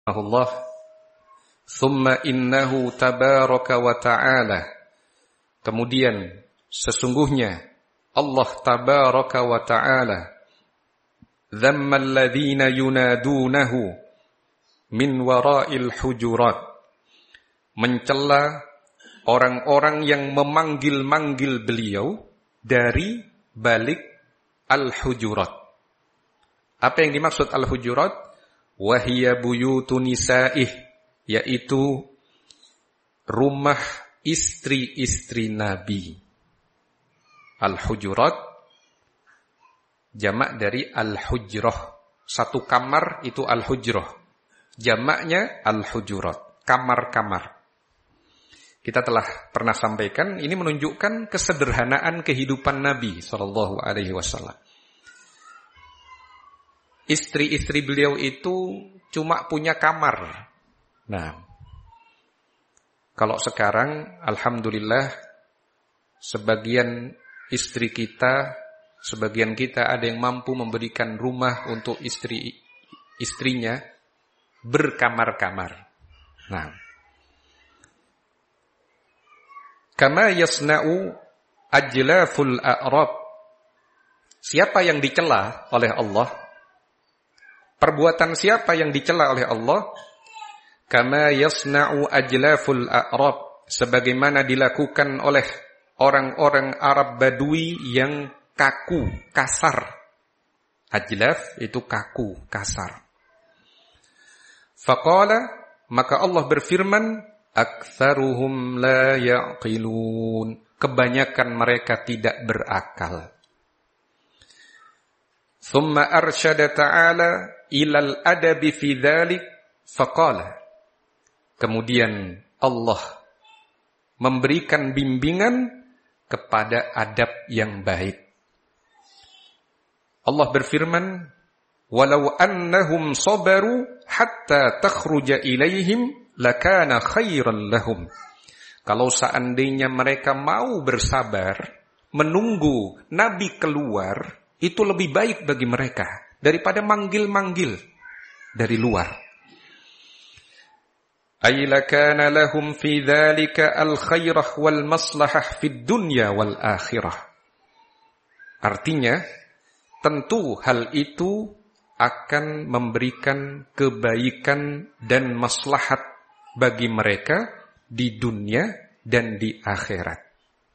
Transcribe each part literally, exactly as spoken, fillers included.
Allah, thumma innahu tabaraka wa ta'ala, kemudian sesungguhnya Allah tabaraka wa ta'ala dhamma alladhina yunadunahu min wara'il hujurat, mencela orang-orang yang memanggil-manggil beliau dari balik al-hujurat. Apa yang dimaksud al-hujurat? Wahiyya buyutu nisa'ih, yaitu rumah istri-istri Nabi. Al-hujurat jamak dari al-hujrah. Satu kamar itu al-hujrah. Jamaknya al-hujurat, kamar-kamar. Kita telah pernah sampaikan, ini menunjukkan kesederhanaan kehidupan Nabi sallallahu alaihi wasallam. Istri-istri beliau itu cuma punya kamar. Nah, kalau sekarang, alhamdulillah, sebagian istri kita, sebagian kita ada yang mampu memberikan rumah untuk istri istrinya berkamar-kamar. Nah, kama yasna'u ajlaful a'rab. Siapa yang dicela oleh Allah? Perbuatan siapa yang dicela oleh Allah? Kama yasna'u ajlaful a'rab, sebagaimana dilakukan oleh orang-orang Arab Badui yang kaku, kasar. Ajlaf itu kaku, kasar. Faqala, maka Allah berfirman, aktsaruhum la ya'qilun, kebanyakan mereka tidak berakal. Thumma arsyada ta'ala ilal adabi fi dzalik faqala, kemudian Allah memberikan bimbingan kepada adab yang baik. Allah berfirman, walau annahum sabaru hatta takhruja ilaihim lakana khairan lahum. Kalau seandainya mereka mau bersabar menunggu Nabi keluar, itu lebih baik bagi mereka daripada manggil-manggil dari luar. Ay lakana lahum fi dzalika al-khairah wal maslahah fid dunya wal akhirah. Artinya, tentu hal itu akan memberikan kebaikan dan maslahat bagi mereka di dunia dan di akhirat.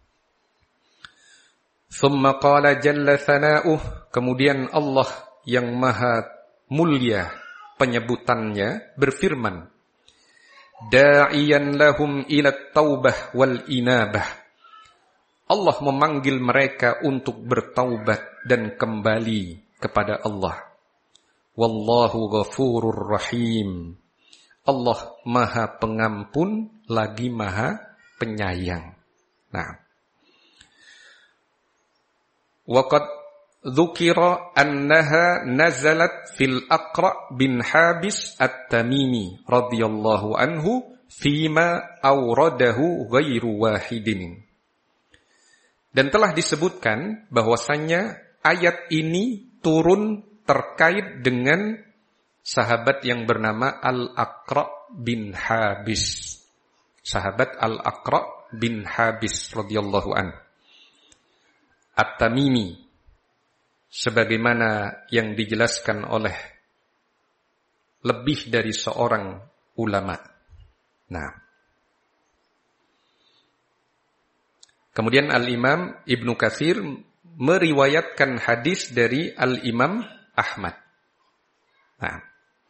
Thumma qala jalla thana'uh, kemudian Allah yang maha mulia penyebutannya berfirman, da'iyan lahum ila taubah wal inabah. Allah memanggil mereka untuk bertaubat dan kembali kepada Allah. Wallahu ghafurur rahim. Allah maha pengampun lagi maha penyayang. Nah, waqad dzukira annaha nazalat fil Aqra bin Habis At-Tamimi radhiyallahu anhu fima awradahu ghairu wahidin. Dan telah disebutkan bahwasannya ayat ini turun terkait dengan sahabat yang bernama Al-Aqra bin Habis. Sahabat Al-Aqra bin Habis radhiyallahu anhu. At-Tamimi, sebagaimana yang dijelaskan oleh lebih dari seorang ulama. Nah, kemudian Al-Imam Ibnu Katsir meriwayatkan hadis dari Al-Imam Ahmad. Nah,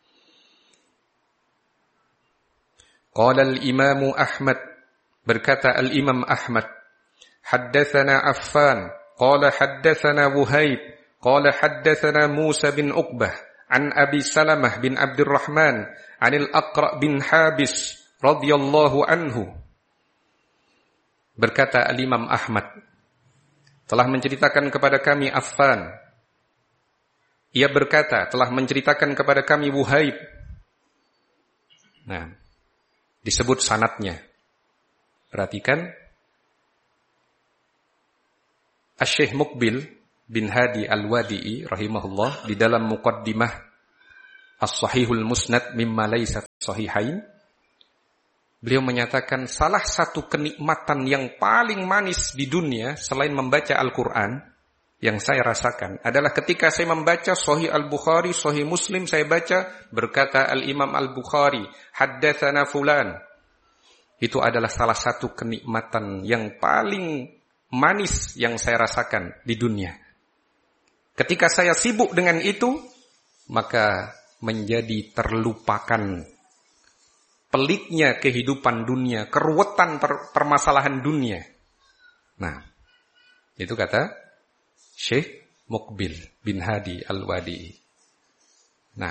qala Al-Imam Ahmad, berkata Al-Imam Ahmad, haddatsana Affan qala haddatsana Wuhaib qala haddatsana Musa bin Uqbah an Abi Salamah bin Abdurrahman anil Aqra bin Habis radhiyallahu anhu. Berkata Al-Imam Ahmad, telah menceritakan kepada kami Affan. Ia berkata, telah menceritakan kepada kami Wuhaib. Nah, disebut sanadnya. Perhatikan, Asy-Syaikh Muqbil bin Hadi Al-Wadi'i rahimahullah di dalam muqaddimah As-Sahihul Musnad mimma laysa sahihain. Beliau menyatakan salah satu kenikmatan yang paling manis di dunia selain membaca Al-Quran yang saya rasakan adalah ketika saya membaca Sahih Al-Bukhari, Sahih Muslim, saya baca berkata Al-Imam Al-Bukhari, haddatsana fulan. Itu adalah salah satu kenikmatan yang paling manis yang saya rasakan di dunia. Ketika saya sibuk dengan itu, maka menjadi terlupakan peliknya kehidupan dunia, keruwetan per- permasalahan dunia. Nah, itu kata Syekh Muqbil bin Hadi Al-Wadi'i. Nah,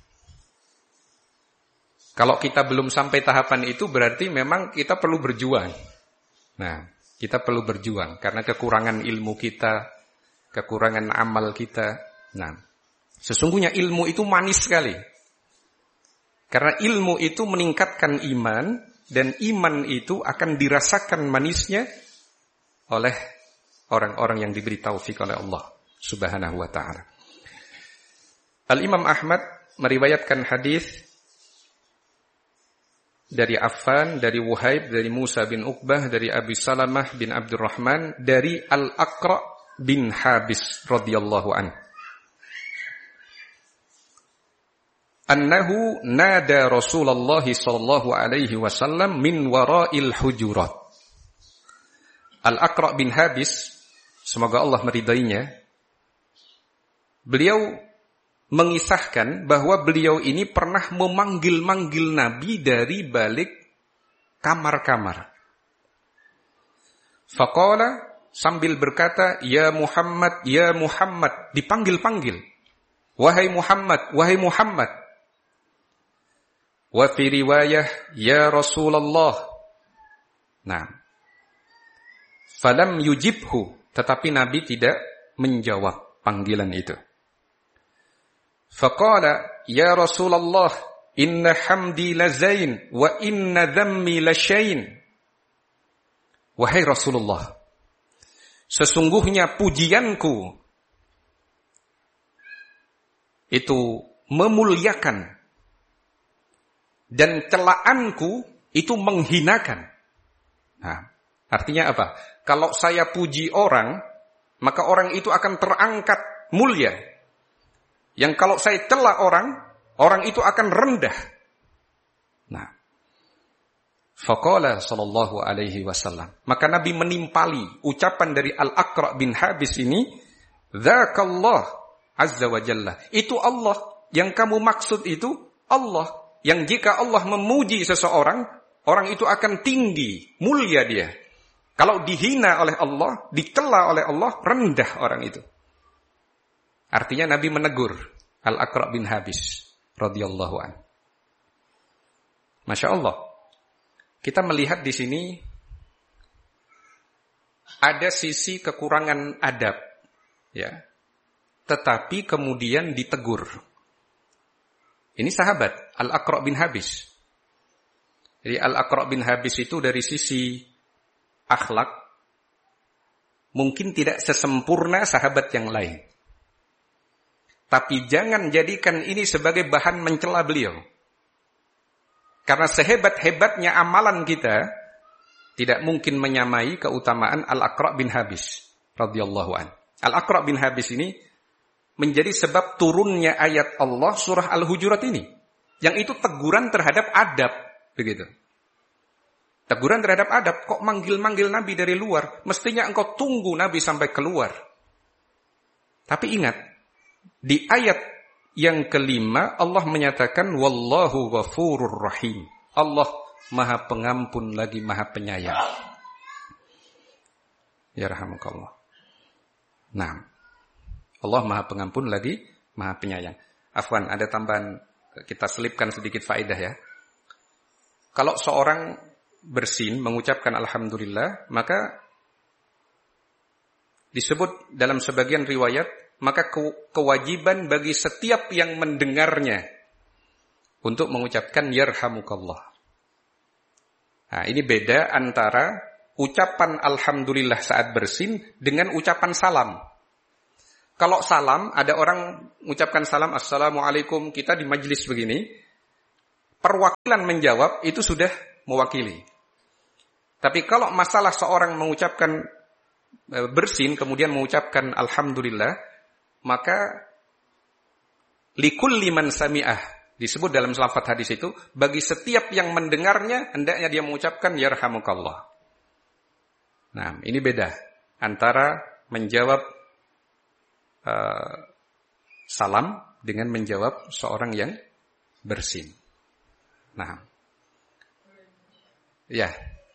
kalau kita belum sampai tahapan itu berarti memang kita perlu berjuang. Nah, kita perlu berjuang karena kekurangan ilmu kita, kekurangan amal kita. Nah, sesungguhnya ilmu itu manis sekali. Karena ilmu itu meningkatkan iman, dan iman itu akan dirasakan manisnya oleh orang-orang yang diberi taufik oleh Allah Subhanahu wa ta'ala. Al-Imam Ahmad meriwayatkan hadis dari Affan, dari Wuhaib, dari Musa bin Uqbah, dari Abi Salamah bin Abdurrahman, dari Al-Aqra bin Habis radhiyallahu anhu. Annahu nada Rasulullah sallallahu alaihi wasallam min wara'il hujurat. Al-Aqra bin Habis, semoga Allah meridainya, beliau mengisahkan bahwa beliau ini pernah memanggil-manggil Nabi dari balik kamar-kamar. Faqala, sambil berkata, ya Muhammad, ya Muhammad, dipanggil-panggil. Wahai Muhammad, wahai Muhammad. Wa fi riwayah ya Rasulullah. Nah, falam yujibhu, tetapi Nabi tidak menjawab panggilan itu. Faqala ya Rasulullah, inna hamdi lazain wa inna dhammi lasyain. Wahai Rasulullah, sesungguhnya pujianku itu memuliakan, dan celaanku itu menghinakan. Nah, artinya apa? Kalau saya puji orang, maka orang itu akan terangkat mulia. Yang kalau saya cela orang, orang itu akan rendah. Nah, faqala sallallahu alaihi wasallam, maka Nabi menimpali ucapan dari Al-Aqra bin Habis ini, dzakallah azza wa jalla. Itu Allah, yang kamu maksud itu Allah. Yang jika Allah memuji seseorang, orang itu akan tinggi, mulia dia. Kalau dihina oleh Allah, dicela oleh Allah, rendah orang itu. Artinya Nabi menegur Al-Aqra bin Habis radhiyallahu anhu. Masya Allah. Kita melihat di sini ada sisi kekurangan adab, ya. Tetapi kemudian ditegur. Ini sahabat Al-Aqra bin Habis. Jadi Al-Aqra bin Habis itu dari sisi akhlak mungkin tidak sesempurna sahabat yang lain. Tapi jangan jadikan ini sebagai bahan mencela beliau. Karena sehebat-hebatnya amalan kita tidak mungkin menyamai keutamaan Al-Aqra bin Habis radhiyallahu anhu. Al-Aqra bin Habis ini menjadi sebab turunnya ayat Allah surah Al-Hujurat ini. Yang itu teguran terhadap adab. Begitu. Teguran terhadap adab. Kok manggil-manggil Nabi dari luar? Mestinya engkau tunggu Nabi sampai keluar. Tapi ingat, di ayat yang kelima Allah menyatakan wallahu ghafurur rahim. Allah maha pengampun lagi maha penyayang. Ya rahmukallah. Nah, Allah maha pengampun lagi maha penyayang. Afwan, ada tambahan, kita selipkan sedikit faedah ya. Kalau seorang bersin mengucapkan alhamdulillah, maka disebut dalam sebagian riwayat, maka kewajiban bagi setiap yang mendengarnya untuk mengucapkan yarhamukallah. Nah, ini beda antara ucapan alhamdulillah saat bersin dengan ucapan salam. Kalau salam, ada orang mengucapkan salam, assalamualaikum, kita di majelis begini, perwakilan menjawab itu sudah mewakili. Tapi kalau masalah seorang mengucapkan bersin, kemudian mengucapkan alhamdulillah, maka likulli man sami'ah, disebut dalam lafaz hadis itu, bagi setiap yang mendengarnya, hendaknya dia mengucapkan yarhamukallah. Nah, ini beda antara menjawab uh, salam dengan menjawab seorang yang bersin. Nah, ya.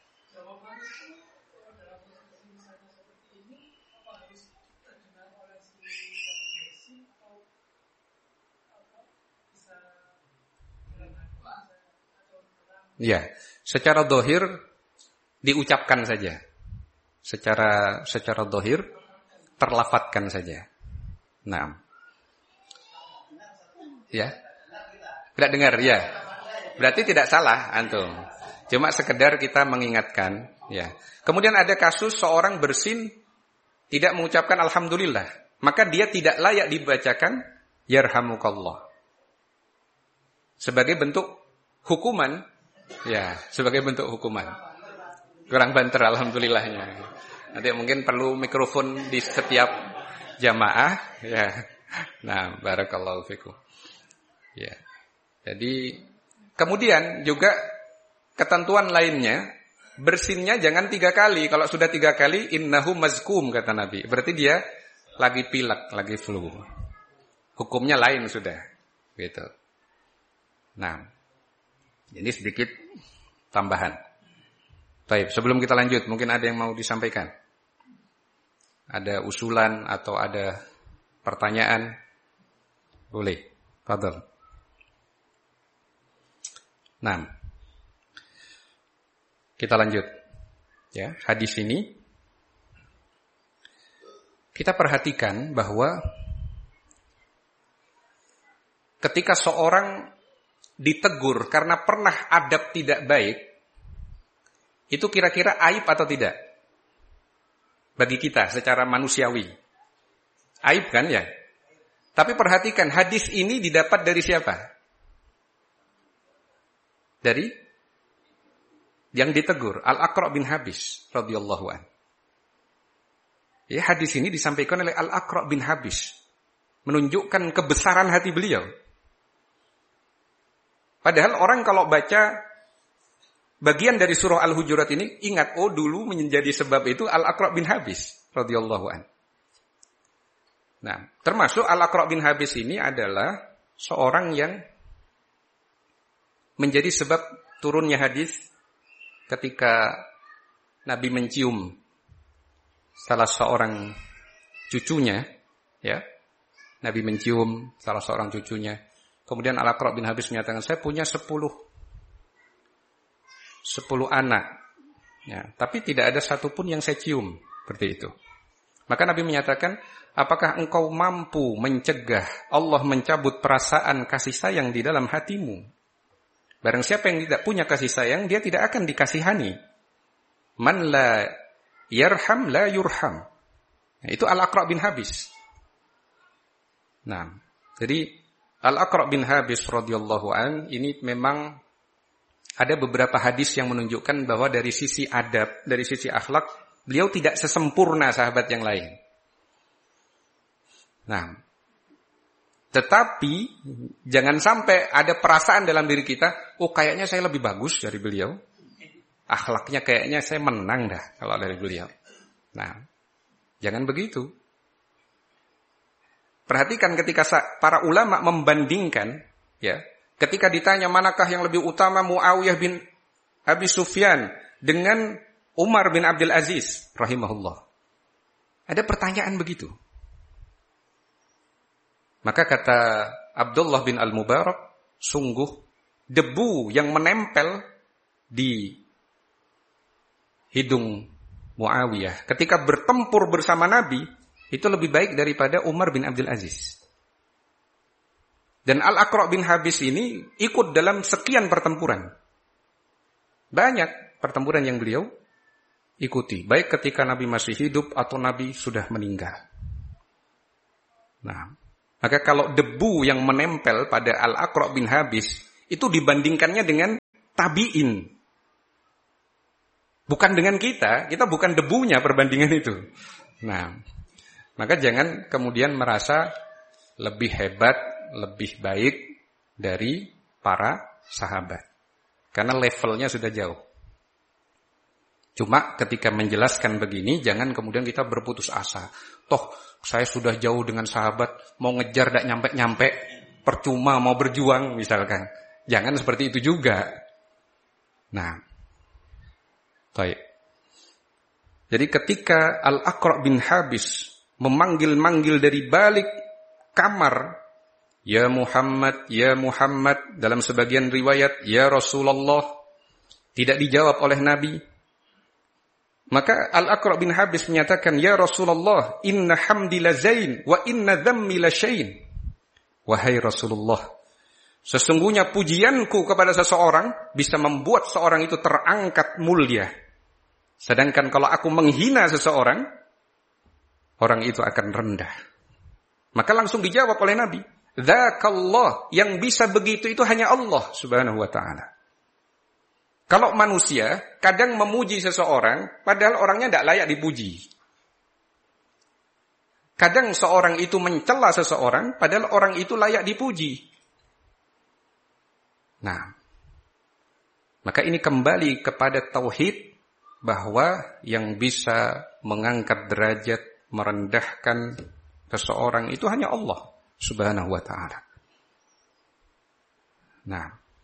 Ya, secara dohir diucapkan saja. Secara secara dohir terlafatkan saja. Nah, ya, tidak dengar, ya. Berarti tidak salah antum. Cuma sekedar kita mengingatkan, ya. Kemudian ada kasus seorang bersin tidak mengucapkan alhamdulillah, maka dia tidak layak dibacakan yarhamukallah. Sebagai bentuk hukuman, ya, sebagai bentuk hukuman. Kurang banter alhamdulillahnya. Nanti mungkin perlu mikrofon di setiap jamaah, ya. Nah, barakallahu fikum. Ya. Jadi kemudian juga ketentuan lainnya, bersinnya jangan tiga kali. Kalau sudah tiga kali, innahu mazkum kata Nabi. Berarti dia lagi pilek, lagi flu. Hukumnya lain sudah, gitu. Nah, ini sedikit tambahan. Baik, sebelum kita lanjut, mungkin ada yang mau disampaikan. Ada usulan atau ada pertanyaan? Boleh, fadhal. Nah, kita lanjut. Ya, hadis ini kita perhatikan bahwa ketika seorang ditegur karena pernah adab tidak baik, itu kira-kira aib atau tidak? Bagi kita secara manusiawi. Aib kan ya? Tapi perhatikan, hadis ini didapat dari siapa? Dari yang ditegur, Al-Aqra' bin Habis radhiyallahu an. Ya, hadis ini disampaikan oleh Al-Aqra' bin Habis, menunjukkan kebesaran hati beliau. Padahal orang kalau baca bagian dari surah Al-Hujurat ini, ingat, oh dulu menjadi sebab itu Al-Aqra' bin Habis radhiyallahu an. Nah, termasuk Al-Aqra' bin Habis ini adalah seorang yang menjadi sebab turunnya hadis ketika Nabi mencium salah seorang cucunya, ya. Nabi mencium salah seorang cucunya. Kemudian Al-Aqra' bin Habis menyatakan, saya punya sepuluh sepuluh anak, ya, tapi tidak ada satupun yang saya cium, seperti itu. Maka Nabi menyatakan, apakah engkau mampu mencegah Allah mencabut perasaan kasih sayang di dalam hatimu? Barang siapa yang tidak punya kasih sayang, dia tidak akan dikasihani. Man la yarham la yurham. Nah, itu Al-Aqra' bin Habis. Nah, jadi Al-Aqra' bin Habis radhiyallahu an ini memang ada beberapa hadis yang menunjukkan bahwa dari sisi adab, dari sisi akhlak, beliau tidak sesempurna sahabat yang lain. Nah, tetapi jangan sampai ada perasaan dalam diri kita, oh kayaknya saya lebih bagus dari beliau. Akhlaknya kayaknya saya menang dah kalau dari beliau. Nah, jangan begitu. Perhatikan ketika para ulama membandingkan, ya, ketika ditanya manakah yang lebih utama Muawiyah bin Abi Sufyan dengan Umar bin Abdul Aziz rahimahullah. Ada pertanyaan begitu. Maka kata Abdullah bin Al-Mubarak, sungguh debu yang menempel di hidung Muawiyah ketika bertempur bersama Nabi itu lebih baik daripada Umar bin Abdul Aziz. Dan Al-Aqra' bin Habis ini ikut dalam sekian pertempuran. Banyak pertempuran yang beliau ikuti, baik ketika Nabi masih hidup atau Nabi sudah meninggal. Nah, maka kalau debu yang menempel pada Al-Aqra' bin Habis itu dibandingkannya dengan tabi'in. Bukan dengan kita, kita bukan debunya perbandingan itu. Nah, maka jangan kemudian merasa lebih hebat, lebih baik dari para sahabat. Karena levelnya sudah jauh. Cuma ketika menjelaskan begini, jangan kemudian kita berputus asa. Toh, saya sudah jauh dengan sahabat, mau ngejar tak nyampe-nyampe, percuma mau berjuang misalkan. Jangan seperti itu juga. Nah, baik. Jadi ketika Al-Aqra' bin Habis memanggil-manggil dari balik kamar, ya Muhammad, ya Muhammad, dalam sebagian riwayat, ya Rasulullah, tidak dijawab oleh Nabi. Maka Al-Aqra' bin Habis menyatakan, ya Rasulullah, inna hamdi la zain, wa inna dhammi la syain. Wahai Rasulullah, sesungguhnya pujianku kepada seseorang bisa membuat seorang itu terangkat mulia. Sedangkan kalau aku menghina seseorang, orang itu akan rendah. Maka langsung dijawab oleh Nabi, dzakallah, yang bisa begitu itu hanya Allah subhanahu wa ta'ala. Kalau manusia kadang memuji seseorang, padahal orangnya tidak layak dipuji. Kadang seorang itu mencela seseorang, padahal orang itu layak dipuji. Nah, maka ini kembali kepada tauhid, bahwa yang bisa mengangkat derajat, merendahkan seseorang itu hanya Allah subhanahu wa ta'ala. Nah,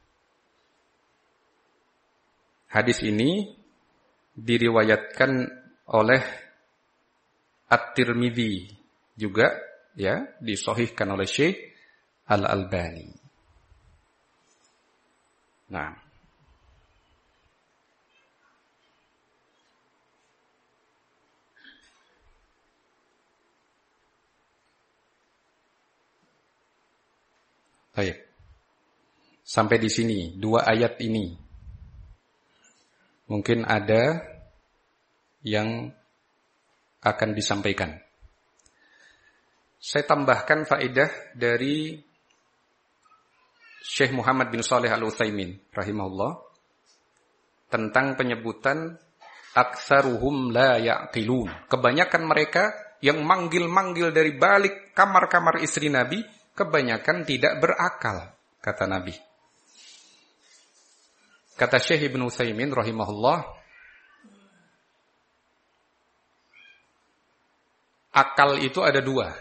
hadis ini diriwayatkan oleh At-Tirmidzi juga, ya, disahihkan oleh Syekh Al-Albani. Nah, baik. Sampai di sini, dua ayat ini. Mungkin ada yang akan disampaikan. Saya tambahkan faedah dari Syekh Muhammad bin Shalih Al-Utsaimin rahimahullah tentang penyebutan aktsaruhum la ya'qilun. Kebanyakan mereka yang manggil-manggil dari balik kamar-kamar istri Nabi, kebanyakan tidak berakal, kata Nabi. Kata Syekh Ibnu Utsaimin rahimahullah, akal itu ada dua.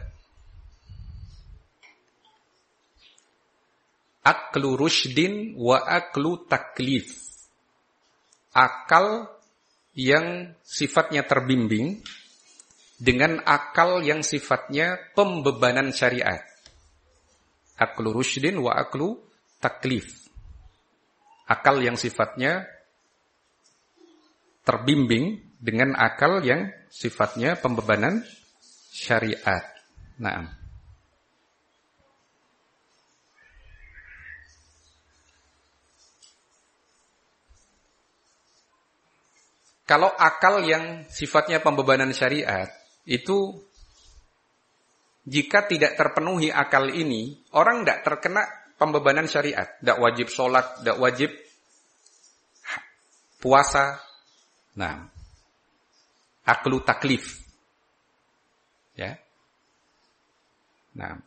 Aklu rusydin wa aklu taklif. Akal yang sifatnya terbimbing dengan akal yang sifatnya pembebanan syariat. Aklu rusydin wa aklu taklif. Akal yang sifatnya terbimbing dengan akal yang sifatnya pembebanan syariat. Naam. Kalau akal yang sifatnya pembebanan syariat itu, jika tidak terpenuhi akal ini, orang tidak terkena pembebanan syariat. Tidak wajib sholat, tidak wajib puasa. Nah, aklu taklif. Ya. Nah.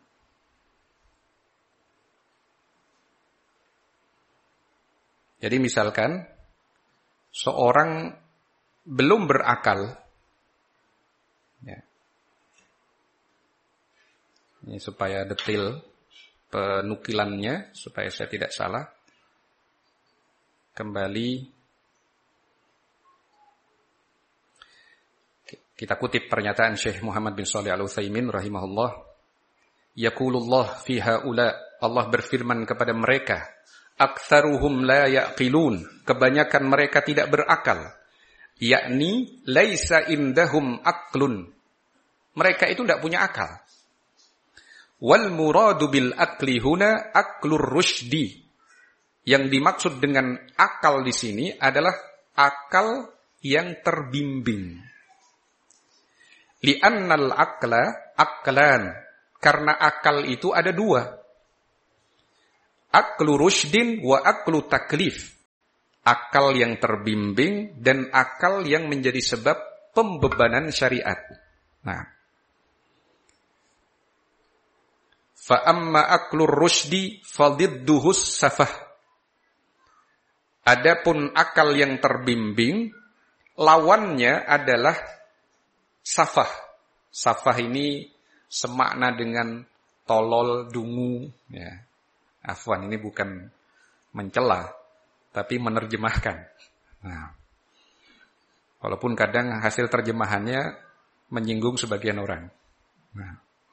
Jadi misalkan seorang belum berakal, ya. Ini supaya detail penukilannya, supaya saya tidak salah. Kembali kita kutip pernyataan Syekh Muhammad bin Shalih Al-Utsaimin rahimahullah. Yaqulullah fi haula, Allah berfirman kepada mereka, aktsaruhum la yaqilun, kebanyakan mereka tidak berakal. Yakni laisa indahum aqlun, mereka itu tidak punya akal. Wal muradu bil akli huna aklur rusydi. Yang dimaksud dengan akal di sini adalah akal yang terbimbing. Li'annal aqla aqlan. Karena akal itu ada dua. Aklu rusydin wa aklu taklif. Akal yang terbimbing dan akal yang menjadi sebab pembebanan syariat. Nah, fa amma aklur rusdi fadidduhus safah. Adapun akal yang terbimbing, lawannya adalah safah. Safah ini semakna dengan tolol, dungu. Ya. Afwan, ini bukan mencela, tapi menerjemahkan. Nah, walaupun kadang hasil terjemahannya menyinggung sebagian orang. Nah.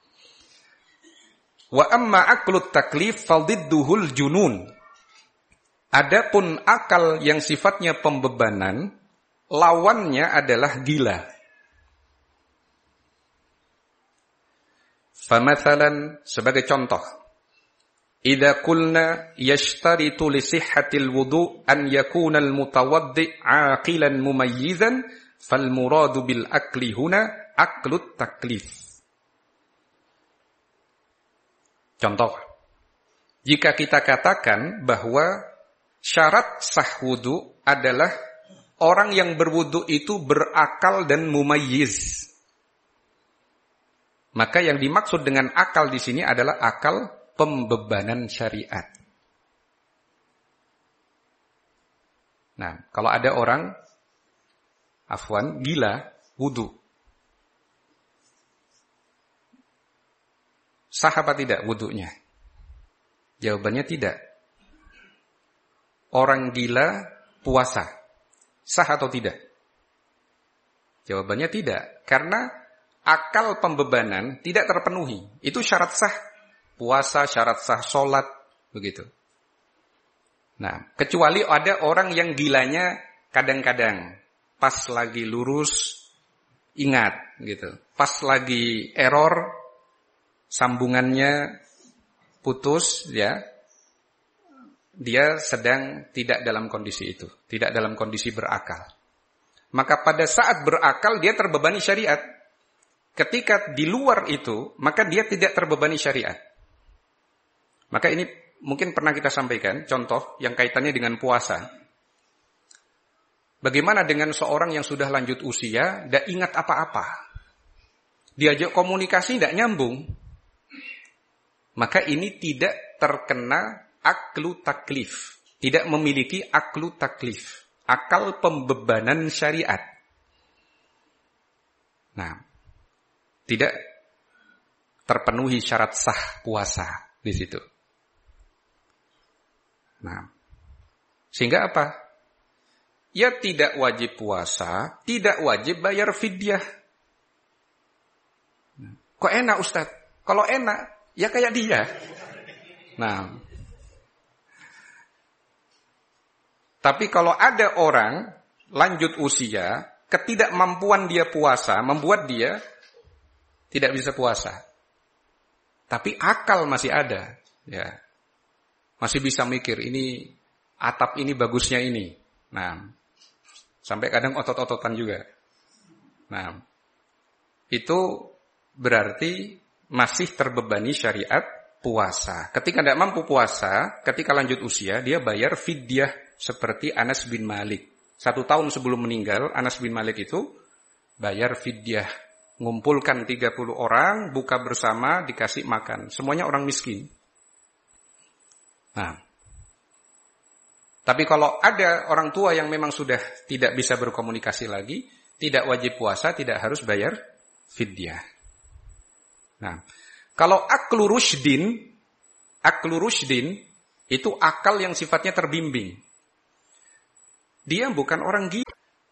Wa amma aqlut taklif fadidduhul junun. Adapun akal yang sifatnya pembebanan, lawannya adalah gila. Famathalan, sebagai contoh, idza qulna yashtaritu li sihhatil wudu an yakuna al mutawaddi' aqilan mumayyizan fal muradu bil akli huna aklut taklif. Contoh, jika kita katakan bahwa syarat sah wudu adalah orang yang berwudu itu berakal dan mumayyiz, maka yang dimaksud dengan akal di sini adalah akal pembebanan syariat. Nah, kalau ada orang afwan gila wudu, sah apa tidak wudunya? Jawabannya tidak. Orang gila puasa, sah atau tidak? Jawabannya tidak, karena akal pembebanan tidak terpenuhi. Itu syarat sah puasa, syarat sah sholat, begitu. Nah, kecuali ada orang yang gilanya kadang-kadang, pas lagi lurus, ingat, gitu. Pas lagi error, sambungannya putus, ya, dia sedang tidak dalam kondisi itu, tidak dalam kondisi berakal. Maka pada saat berakal dia terbebani syariat. Ketika di luar itu, maka dia tidak terbebani syariat. Maka ini mungkin pernah kita sampaikan, contoh yang kaitannya dengan puasa. Bagaimana dengan seorang yang sudah lanjut usia, tidak ingat apa-apa. Diajak komunikasi tidak nyambung. Maka ini tidak terkena aklu taklif. Tidak memiliki aklu taklif. Akal pembebanan syariat. Nah, tidak terpenuhi syarat sah puasa di situ. Nah, sehingga apa? Ya tidak wajib puasa, tidak wajib bayar fidyah. Kok enak Ustaz? Kalau enak, ya kayak dia. Nah, tapi kalau ada orang lanjut usia, ketidakmampuan dia puasa membuat dia tidak bisa puasa. Tapi akal masih ada, ya. Masih bisa mikir ini atap ini bagusnya ini. Nah, sampai kadang otot-ototan juga. Nah, itu berarti masih terbebani syariat puasa. Ketika tidak mampu puasa, ketika lanjut usia, dia bayar fidyah seperti Anas bin Malik. Satu tahun sebelum meninggal, Anas bin Malik itu bayar fidyah. Ngumpulkan tiga puluh orang, buka bersama, dikasih makan. Semuanya orang miskin. Nah, tapi kalau ada orang tua yang memang sudah tidak bisa berkomunikasi lagi, tidak wajib puasa, tidak harus bayar fidyah. Nah, kalau aklu rusydin, aklu rusydin itu akal yang sifatnya terbimbing. Dia bukan orang gila.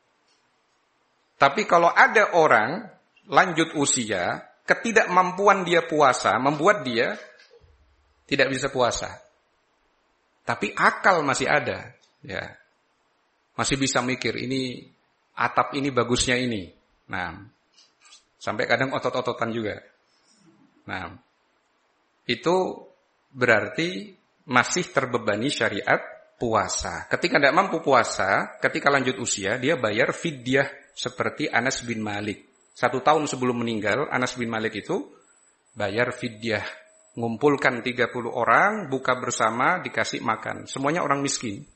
Tapi kalau ada orang lanjut usia, ketidakmampuan dia puasa membuat dia tidak bisa puasa. Tapi akal masih ada, ya. Masih bisa mikir ini atap ini bagusnya ini. Nah, sampai kadang otot-ototan juga. Nah, itu berarti masih terbebani syariat puasa. Ketika tidak mampu puasa, ketika lanjut usia, dia bayar fidyah seperti Anas bin Malik. Satu tahun sebelum meninggal, Anas bin Malik itu bayar fidyah. Ngumpulkan tiga puluh orang, buka bersama, dikasih makan. Semuanya orang miskin.